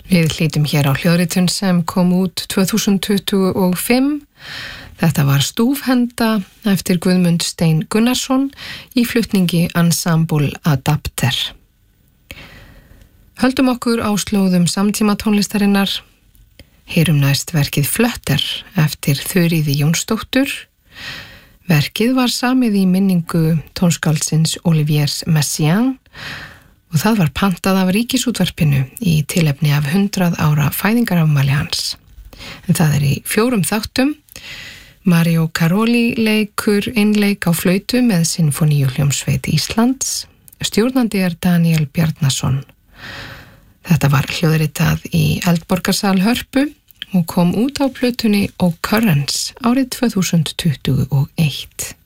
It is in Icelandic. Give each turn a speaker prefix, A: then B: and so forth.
A: Við hlýtum hér á hljóðritun sem kom út 2025. Þetta var Stúfhenda eftir Guðmund Stein Gunnarsson í flutningi Ensemble Adapter. Höldum okkur á slóðum samtíma tónlistarinnar. Heyrum næst verkið Flötter eftir Þuríði Jónsdóttur. Verkið var samið í minningu tónskáldsins Oliviers Messiaen og það var pantað af Ríkisútvarpinu í tilefni af 100 ára fæðingarafmæli hans. En það í 4 þáttum. Mario Caroli leikur einleik á flautu með Sinfoníuhljómsveit Íslands. Stjórnandi Daniel Bjarnason. Þetta var hljóðritað í Eldborgarsal Hörpu og kom út á plötunni Occurrence árið 2021.